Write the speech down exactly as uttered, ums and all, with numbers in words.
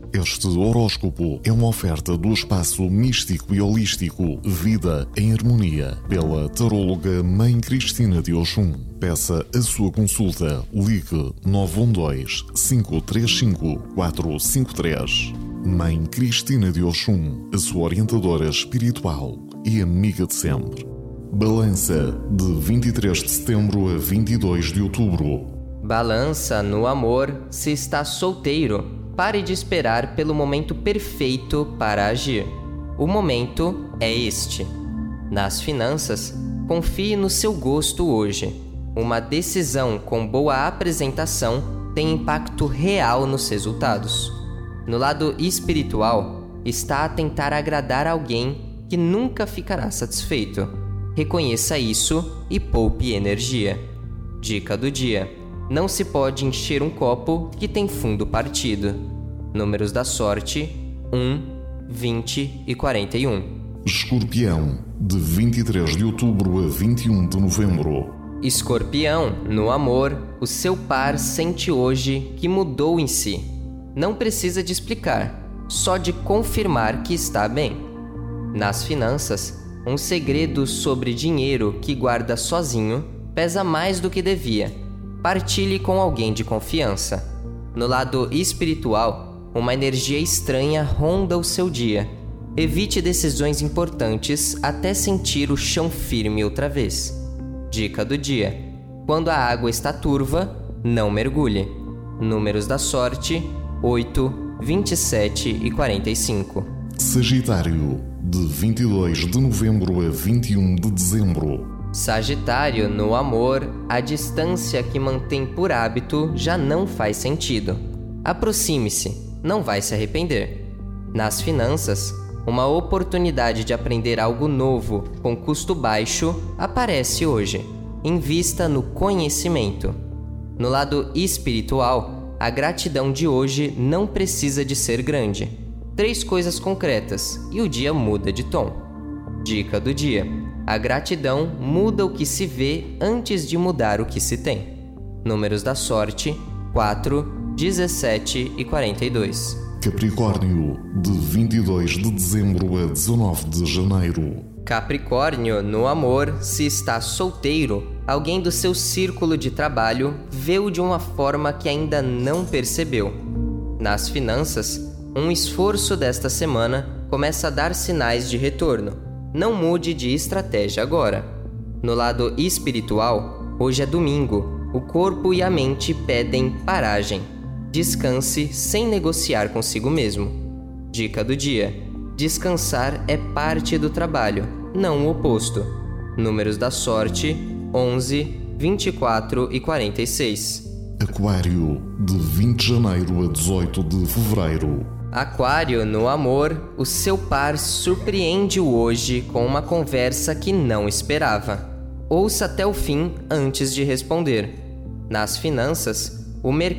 Este horóscopo é uma oferta do espaço místico e holístico Vida em Harmonia, pela taróloga Mãe Cristina de Oxum. Peça a sua consulta. Ligue nove um dois, cinco três cinco, quatro cinco três. Mãe Cristina de Oxum, a sua orientadora espiritual e amiga de sempre. Balança, de vinte e três de setembro a vinte e dois de outubro. Balança no amor. Se está solteiro, pare de esperar pelo momento perfeito para agir. O momento é este. Nas finanças, confie no seu gosto hoje. Uma decisão com boa apresentação tem impacto real nos resultados. No lado espiritual, está a tentar agradar alguém que nunca ficará satisfeito. Reconheça isso e poupe energia. Dica do dia: não se pode encher um copo que tem fundo partido. Números da sorte: um, vinte e quarenta e um. Escorpião, de vinte e três de outubro a vinte e um de novembro. Escorpião, no amor, o seu par sente hoje que mudou em si. Não precisa de explicar, só de confirmar que está bem. Nas finanças, um segredo sobre dinheiro que guarda sozinho pesa mais do que devia. Partilhe com alguém de confiança. No lado espiritual, uma energia estranha ronda o seu dia. Evite decisões importantes até sentir o chão firme outra vez. Dica do dia: quando a água está turva, não mergulhe. Números da sorte: oito, vinte e sete e quarenta e cinco. Sagitário, de vinte e dois de novembro a vinte e um de dezembro. Sagitário, no amor, a distância que mantém por hábito já não faz sentido. Aproxime-se, não vai se arrepender. Nas finanças, uma oportunidade de aprender algo novo com custo baixo aparece hoje. Invista no conhecimento. No lado espiritual, a gratidão de hoje não precisa de ser grande. Três coisas concretas e o dia muda de tom. Dica do dia: a gratidão muda o que se vê antes de mudar o que se tem. Números da sorte: quatro, dezessete e quarenta e dois. Capricórnio, de vinte e dois de dezembro a dezenove de janeiro. Capricórnio, no amor, se está solteiro, alguém do seu círculo de trabalho vê-o de uma forma que ainda não percebeu. Nas finanças, um esforço desta semana começa a dar sinais de retorno. Não mude de estratégia agora. No lado espiritual, hoje é domingo. O corpo e a mente pedem paragem. Descanse sem negociar consigo mesmo. Dica do dia: descansar é parte do trabalho, não o oposto. Números da sorte: onze, vinte e quatro e quarenta e seis. Aquário, de vinte de janeiro a dezoito de fevereiro. Aquário, no amor, o seu par surpreende-o hoje com uma conversa que não esperava. Ouça até o fim antes de responder. Nas finanças, o mercado